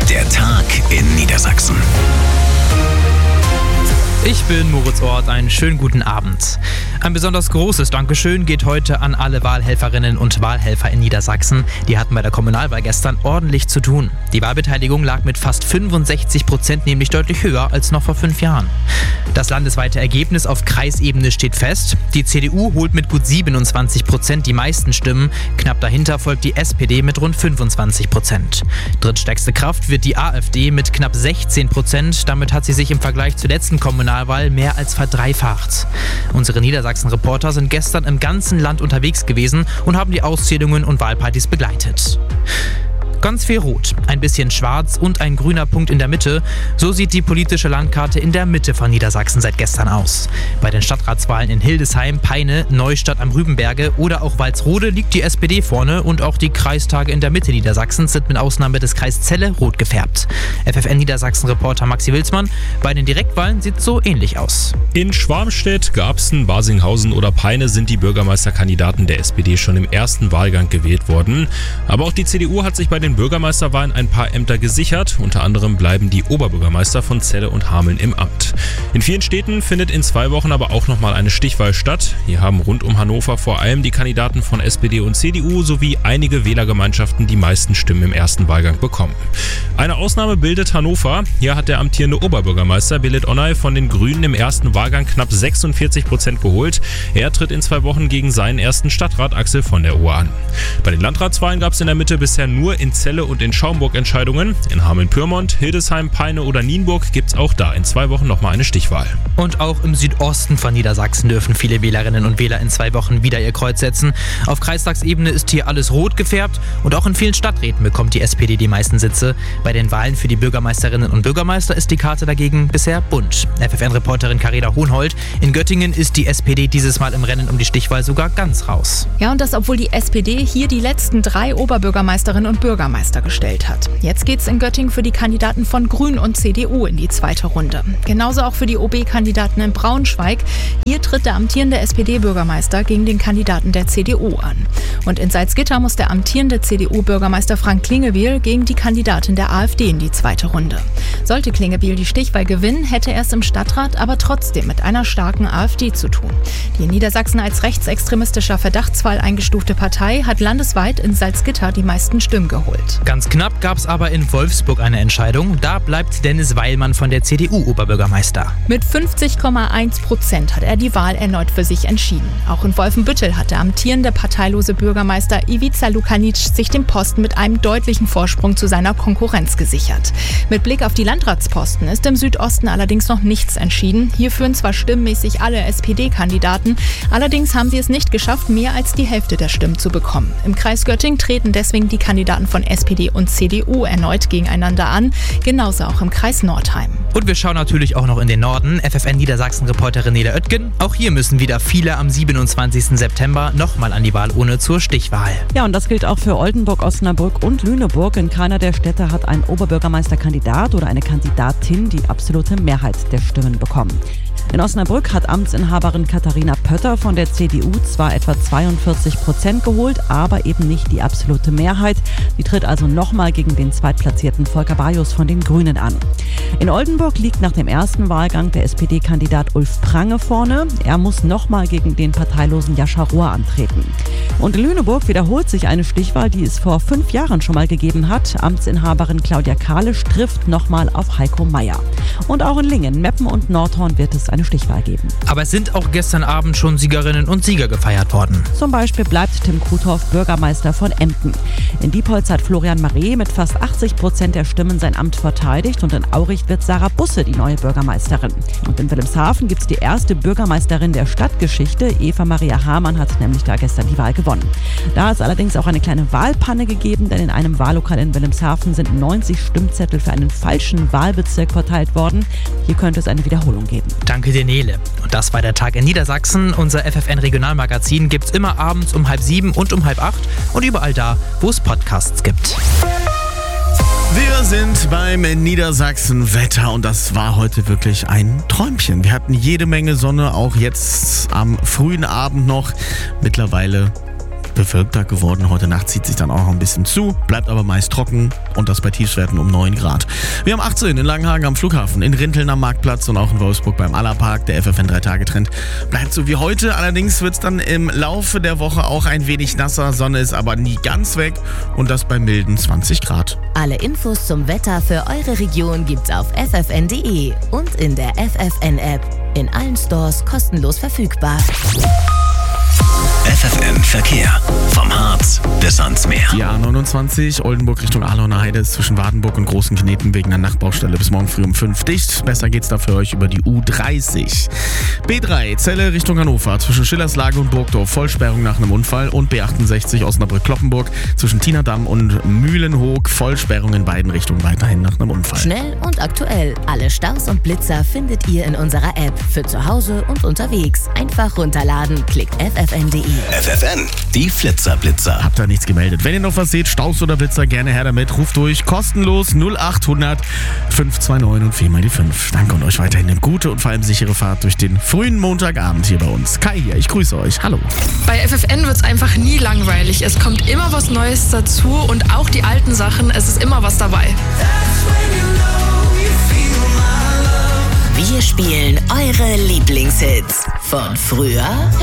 Der Tag in Niedersachsen. Ich bin Moritz Ort, einen schönen guten Abend. Ein besonders großes Dankeschön geht heute an alle Wahlhelferinnen und Wahlhelfer in Niedersachsen. Die hatten bei der Kommunalwahl gestern ordentlich zu tun. Die Wahlbeteiligung lag mit fast 65% nämlich deutlich höher als noch vor 5 Jahren. Das landesweite Ergebnis auf Kreisebene steht fest. Die CDU holt mit gut 27% die meisten Stimmen. Knapp dahinter folgt die SPD mit rund 25%. Drittstärkste Kraft wird die AfD mit knapp 16%. Damit hat sie sich im Vergleich zur letzten Kommunalwahl mehr als verdreifacht. Unsere Niedersachsen-Reporter sind gestern im ganzen Land unterwegs gewesen und haben die Auszählungen und Wahlpartys begleitet. Ganz viel Rot, ein bisschen Schwarz und ein grüner Punkt in der Mitte. So sieht die politische Landkarte in der Mitte von Niedersachsen seit gestern aus. Bei den Stadtratswahlen in Hildesheim, Peine, Neustadt am Rübenberge oder auch Walsrode liegt die SPD vorne und auch die Kreistage in der Mitte Niedersachsens sind mit Ausnahme des Kreis Celle rot gefärbt. FFN Niedersachsen-Reporter Maxi Wilsmann, bei den Direktwahlen sieht es so ähnlich aus. In Schwarmstedt, Garbsen, Basinghausen oder Peine sind die Bürgermeisterkandidaten der SPD schon im ersten Wahlgang gewählt worden. Aber auch die CDU hat sich bei den Bürgermeisterwahlen ein paar Ämter gesichert. Unter anderem bleiben die Oberbürgermeister von Celle und Hameln im Amt. In vielen Städten findet in 2 Wochen aber auch nochmal eine Stichwahl statt. Hier haben rund um Hannover vor allem die Kandidaten von SPD und CDU sowie einige Wählergemeinschaften die meisten Stimmen im ersten Wahlgang bekommen. Eine Ausnahme bildet Hannover. Hier hat der amtierende Oberbürgermeister Belit Onay von den Grünen im ersten Wahlgang knapp 46% geholt. Er tritt in 2 Wochen gegen seinen ersten Stadtrat Axel von der Ohe an. Bei den Landratswahlen gab es in der Mitte bisher nur in Celle und in Schaumburg Entscheidungen. In Hameln-Pyrmont, Hildesheim, Peine oder Nienburg gibt es auch da in 2 Wochen nochmal eine Stichwahl. Und auch im Südosten von Niedersachsen dürfen viele Wählerinnen und Wähler in 2 Wochen wieder ihr Kreuz setzen. Auf Kreistagsebene ist hier alles rot gefärbt und auch in vielen Stadträten bekommt die SPD die meisten Sitze. Bei den Wahlen für die Bürgermeisterinnen und Bürgermeister ist die Karte dagegen bisher bunt. FFN-Reporterin Carina Hohnhold, in Göttingen ist die SPD dieses Mal im Rennen um die Stichwahl sogar ganz raus. Ja, und das, obwohl die SPD hier die letzten 3 Oberbürgermeisterinnen und Bürgermeister gestellt hat. Jetzt geht's in Göttingen für die Kandidaten von Grün und CDU in die 2. Runde. Genauso auch für die OB-Kandidaten in Braunschweig. Hier tritt der amtierende SPD-Bürgermeister gegen den Kandidaten der CDU an. Und in Salzgitter muss der amtierende CDU-Bürgermeister Frank Klingebiel gegen die Kandidatin der AfD in die 2. Runde. Sollte Klingebiel die Stichwahl gewinnen, hätte er es im Stadtrat aber trotzdem mit einer starken AfD zu tun. Die in Niedersachsen als rechtsextremistischer Verdachtsfall eingestufte Partei hat landesweit in Salzgitter die meisten Stimmen geholt. Ganz knapp gab es aber in Wolfsburg eine Entscheidung. Da bleibt Dennis Weilmann von der CDU Oberbürgermeister. Mit 50,1% hat er die Wahl erneut für sich entschieden. Auch in Wolfenbüttel hat der amtierende parteilose Bürgermeister Ivica Lukanic sich den Posten mit einem deutlichen Vorsprung zu seiner Konkurrenz gesichert. Mit Blick auf die Landratsposten ist im Südosten allerdings noch nichts entschieden. Hier führen zwar stimmenmäßig alle SPD-Kandidaten, allerdings haben sie es nicht geschafft, mehr als die Hälfte der Stimmen zu bekommen. Im Kreis Göttingen treten deswegen die Kandidaten von SPD und CDU erneut gegeneinander an, genauso auch im Kreis Nordheim. Und wir schauen natürlich auch noch in den Norden. FFN Niedersachsen-Reporterin Nele Oettgen. Auch hier müssen wieder viele am 27. September nochmal an die Wahlurne zur Stichwahl. Ja, und das gilt auch für Oldenburg, Osnabrück und Lüneburg. In keiner der Städte hat ein Oberbürgermeisterkandidat oder eine Kandidatin die absolute Mehrheit der Stimmen bekommen. In Osnabrück hat Amtsinhaberin Katharina Pötter von der CDU zwar etwa 42% geholt, aber eben nicht die absolute Mehrheit. Sie tritt also nochmal gegen den zweitplatzierten Volker Bajus von den Grünen an. In Oldenburg liegt nach dem ersten Wahlgang der SPD-Kandidat Ulf Prange vorne. Er muss nochmal gegen den parteilosen Jascha Rohr antreten. Und in Lüneburg wiederholt sich eine Stichwahl, die es vor 5 Jahren schon mal gegeben hat. Amtsinhaberin Claudia Kalisch trifft nochmal auf Heiko Mayer. Und auch in Lingen, Meppen und Nordhorn wird es eine Stichwahl geben. Aber es sind auch gestern Abend schon Siegerinnen und Sieger gefeiert worden. Zum Beispiel bleibt Tim Krutoff Bürgermeister von Emden. In Diepholz hat Florian Maré mit fast 80% der Stimmen sein Amt verteidigt und in Auricht wird Sarah Busse die neue Bürgermeisterin. Und in Wilhelmshaven gibt es die erste Bürgermeisterin der Stadtgeschichte. Eva Maria Hamann hat nämlich da gestern die Wahl gewonnen. Da hat es allerdings auch eine kleine Wahlpanne gegeben, denn in einem Wahllokal in Wilhelmshaven sind 90 Stimmzettel für einen falschen Wahlbezirk verteilt worden. Hier könnte es eine Wiederholung geben. Danke dir, Nele. Und das war der Tag in Niedersachsen. Unser FFN-Regionalmagazin gibt's immer abends um 6:30 und um 6:30 und überall da, wo es Podcasts gibt. Wir sind beim Niedersachsen-Wetter und das war heute wirklich ein Träumchen. Wir hatten jede Menge Sonne, auch jetzt am frühen Abend noch. Mittlerweile bewölkter geworden. Heute Nacht zieht sich dann auch noch ein bisschen zu, bleibt aber meist trocken und das bei Tiefstwerten um 9 Grad. Wir haben 18 in Langenhagen am Flughafen, in Rinteln am Marktplatz und auch in Wolfsburg beim Allerpark. Der FFN 3-Tage-Trend bleibt so wie heute. Allerdings wird es dann im Laufe der Woche auch ein wenig nasser. Sonne ist aber nie ganz weg und das bei milden 20 Grad. Alle Infos zum Wetter für eure Region gibt's auf ffn.de und in der FFN-App. In allen Stores kostenlos verfügbar. FFN Verkehr. Vom Harz bis ans Meer. Die A29 Oldenburg Richtung Ahlener Heide ist zwischen Wardenburg und Großen Kneten wegen einer Nachtbaustelle bis morgen früh um 5 dicht. Besser geht's da für euch über die U30. B3 Celle Richtung Hannover zwischen Schillerslage und Burgdorf Vollsperrung nach einem Unfall und B68 Osnabrück-Kloppenburg zwischen Tienerdamm und Mühlenhoek Vollsperrung in beiden Richtungen weiterhin nach einem Unfall. Schnell und aktuell. Alle Staus und Blitzer findet ihr in unserer App. Für zu Hause und unterwegs. Einfach runterladen. Klickt ffn.de. FFN, die Flitzer-Blitzer. Habt ihr nichts gemeldet? Wenn ihr noch was seht, Staus oder Blitzer, gerne her damit. Ruft durch, kostenlos 0800 529 und 4 mal die 5. Danke und euch weiterhin eine gute und vor allem sichere Fahrt durch den frühen Montagabend hier bei uns. Kai hier, ich grüße euch. Hallo. Bei FFN wird es einfach nie langweilig. Es kommt immer was Neues dazu und auch die alten Sachen, es ist immer was dabei. Wir spielen eure Lieblingshits von früher